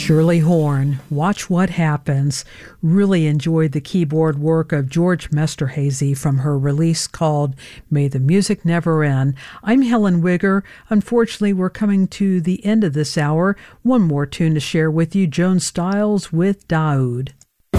Shirley Horn, Watch What Happens. Really enjoyed the keyboard work of George Mesterhazy from her release called May the Music Never End. I'm Helen Wigger. Unfortunately, we're coming to the end of this hour. One more tune to share with you, Joan Styles with Daoud.